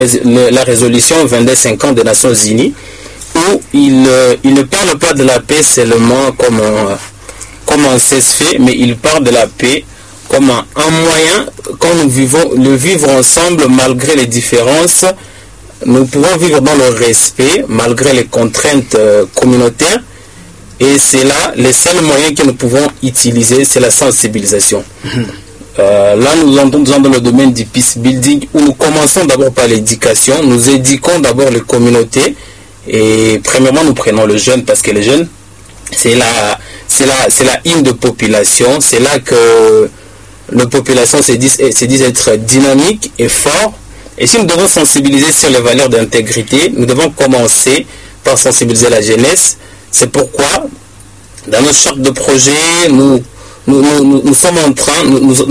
la résolution 2250 des Nations Unies, où il ne parle pas de la paix seulement comme un cesse-fait, mais il parle de la paix comme un moyen, quand nous vivons le vivre ensemble malgré les différences, nous pouvons vivre dans le respect malgré les contraintes communautaires. Et c'est là, les seuls moyens que nous pouvons utiliser, c'est la sensibilisation. Là, nous entrons dans le domaine du peace building, où nous commençons d'abord par l'éducation. Nous éduquons d'abord les communautés. Et premièrement, nous prenons le jeune, parce que les jeunes, c'est la hymne de population. C'est là que la population se dit être dynamique et fort. Et si nous devons sensibiliser sur les valeurs d'intégrité, nous devons commencer par sensibiliser la jeunesse. C'est pourquoi, dans notre charte de projet, nous sommes en train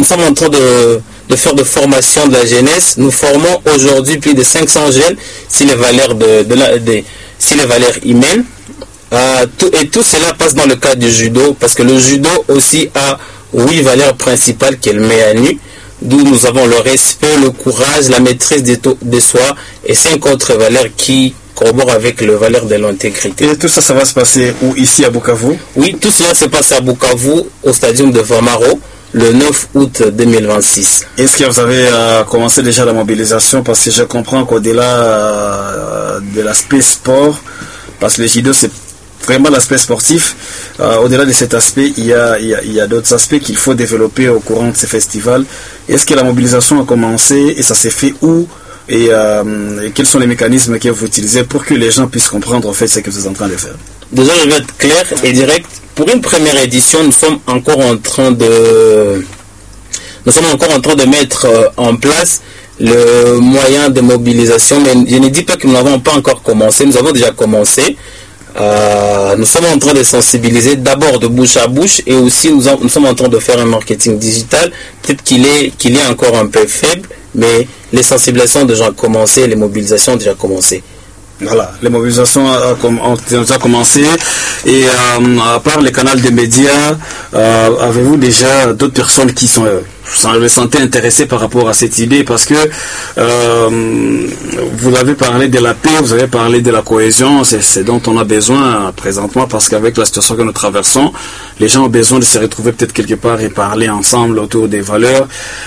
de faire de formation de la jeunesse. Nous formons aujourd'hui plus de 500 jeunes sur les valeurs sur les valeurs humaines. Et tout cela passe dans le cadre du judo, parce que le judo aussi a 8 valeurs principales qu'elle met à nu, d'où nous avons le respect, le courage, la maîtrise de soi et 5 autres valeurs qui corroborent avec les valeurs de l'intégrité. Et tout ça, ça va se passer où? Ici à Bukavu? Oui, tout cela se passe à Bukavu, au stadium de Vamaro, le 9 août 2026. Est-ce que vous avez commencé déjà la mobilisation? Parce que je comprends qu'au-delà de l'aspect sport, parce que le judo c'est vraiment l'aspect sportif, au-delà de cet aspect, il y a d'autres aspects qu'il faut développer au courant de ces festivals. Est-ce que la mobilisation a commencé et ça s'est fait où? Et quels sont les mécanismes que vous utilisez pour que les gens puissent comprendre en fait ce que vous êtes en train de faire? Déjà, je vais être clair et direct. Pour une première édition, nous sommes encore en train de mettre en place le moyen de mobilisation. Mais je ne dis pas que nous n'avons pas encore commencé. Nous avons déjà commencé. Nous sommes en train de sensibiliser d'abord de bouche à bouche, et aussi nous sommes en train de faire un marketing digital. Peut-être qu'il est encore un peu faible, mais les sensibilisations ont déjà commencé, les mobilisations ont déjà commencé. Voilà, les mobilisations ont déjà commencé. Et à part les canaux des médias, avez-vous déjà d'autres personnes qui sont le sentaient intéressées par rapport à cette idée? Parce que vous avez parlé de la paix, vous avez parlé de la cohésion, c'est dont on a besoin présentement, parce qu'avec la situation que nous traversons, les gens ont besoin de se retrouver peut-être quelque part et parler ensemble autour des valeurs.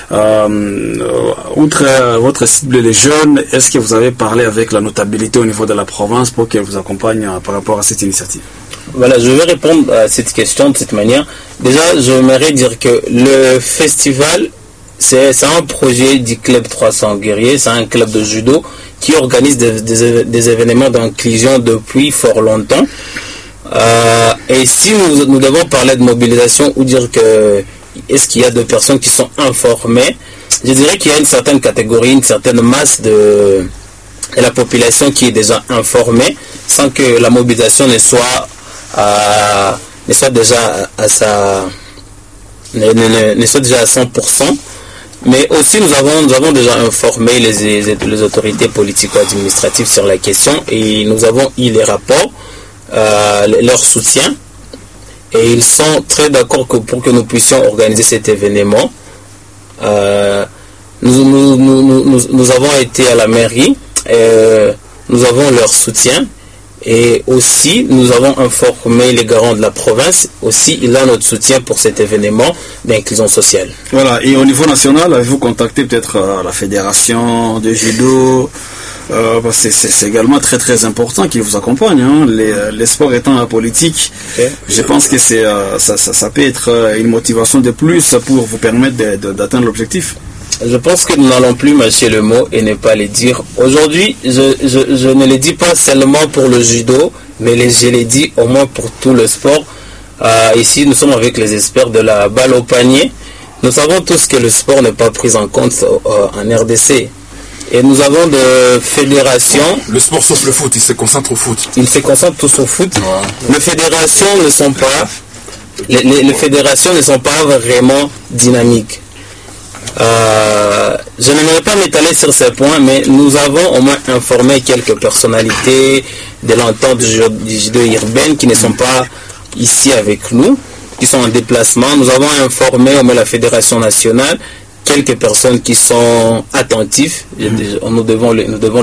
Outre votre cible, les jeunes, est-ce que vous avez parlé avec la notabilité au niveau de la province pour qu'elle vous accompagne par rapport à cette initiative? Voilà, je vais répondre à cette question de cette manière. Déjà, j'aimerais dire que le festival, c'est un projet du Club 300 Guerriers, c'est un club de judo qui organise des événements d'inclusion depuis fort longtemps. Et si nous devons parler de mobilisation ou dire que est-ce qu'il y a des personnes qui sont informées, je dirais qu'il y a une certaine catégorie, une certaine masse de la population qui est déjà informée, sans que la mobilisation ne soit déjà à 100%. Mais aussi nous avons déjà informé les autorités politico-administratives sur la question, et nous avons eu les rapports, leur soutien, et ils sont très d'accord que pour que nous puissions organiser cet événement. Nous avons été à la mairie, nous avons leur soutien. Et aussi, nous avons informé les garants de la province. Aussi, il a notre soutien pour cet événement d'inclusion sociale. Voilà. Et au niveau national, avez-vous contacté peut-être la fédération de judo? C'est également très très important qu'ils vous accompagnent. Hein. Les sports étant apolitiques, okay. Je pense que ça peut être une motivation de plus pour vous permettre d'atteindre l'objectif. Je pense que nous n'allons plus mâcher le mot et ne pas les dire. Aujourd'hui, je ne les dis pas seulement pour le judo, mais je les dis au moins pour tout le sport. Ici, nous sommes avec les experts de la balle au panier. Nous savons tous que le sport n'est pas pris en compte en RDC. Et nous avons des fédérations... Le sport sauf le foot, il se concentre au foot. Ils se concentrent tous au foot. Ouais. Les fédérations ne sont pas... Les fédérations ne sont pas vraiment dynamiques. Je n'aimerais pas m'étaler sur ces points, mais nous avons au moins informé quelques personnalités de l'entente du judo urbain qui ne sont pas ici avec nous, qui sont en déplacement. Nous avons informé au moins la fédération nationale, quelques personnes qui sont attentives. Nous devons